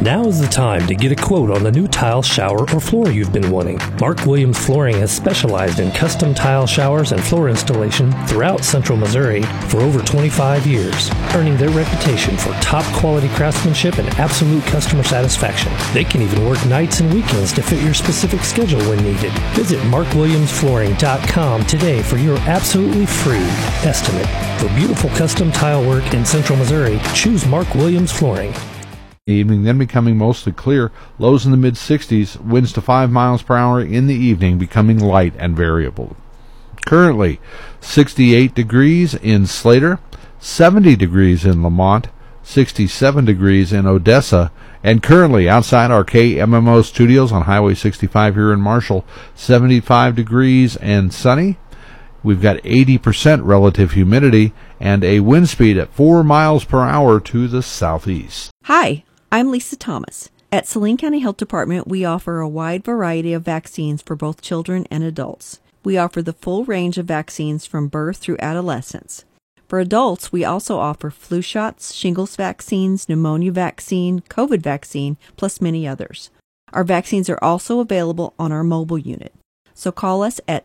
Now is the time to get a quote on the new tile, shower, or floor you've been wanting. Mark Williams Flooring has specialized in custom tile showers and floor installation throughout Central Missouri for over 25 years, earning their reputation for top quality craftsmanship and absolute customer satisfaction. They can even work nights and weekends to fit your specific schedule when needed. Visit markwilliamsflooring.com today for your absolutely free estimate. For beautiful custom tile work in Central Missouri, choose Mark Williams Flooring. Evening, then becoming mostly clear. Lows in the mid-60s, winds to 5 miles per hour in the evening, becoming light and variable. Currently, 68 degrees in Slater, 70 degrees in Lamont, 67 degrees in Odessa, and currently outside our KMMO studios on Highway 65 here in Marshall, 75 degrees and sunny. We've got 80% relative humidity and a wind speed at 4 miles per hour to the southeast. Hi, I'm Lisa Thomas. At Saline County Health Department, we offer a wide variety of vaccines for both children and adults. We offer the full range of vaccines from birth through adolescence. For adults, we also offer flu shots, shingles vaccines, pneumonia vaccine, COVID vaccine, plus many others. Our vaccines are also available on our mobile unit. So call us at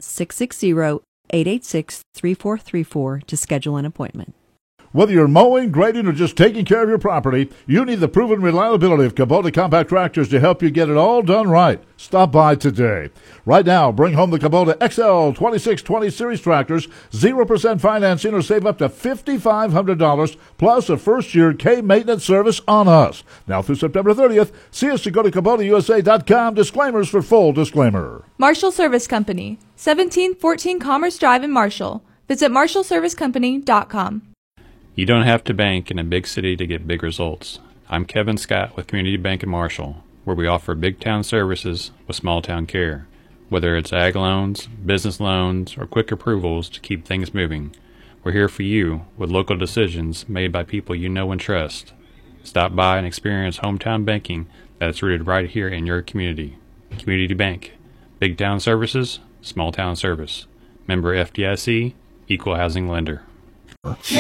660-886-3434 to schedule an appointment. Whether you're mowing, grading, or just taking care of your property, you need the proven reliability of Kubota compact tractors to help you get it all done right. Stop by today. Right now, bring home the Kubota XL 2620 Series tractors, 0% financing, or save up to $5,500, plus a first-year K-maintenance service on us. Now through September 30th, see us to go to KubotaUSA.com. Disclaimers for full disclaimer. Marshall Service Company, 1714 Commerce Drive in Marshall. Visit MarshallServiceCompany.com. You don't have to bank in a big city to get big results. I'm Kevin Scott with Community Bank in Marshall, where we offer big town services with small town care. Whether it's ag loans, business loans, or quick approvals to keep things moving, we're here for you with local decisions made by people you know and trust. Stop by and experience hometown banking that's rooted right here in your community. Community Bank. Big town services, small town service. Member FDIC, Equal Housing Lender.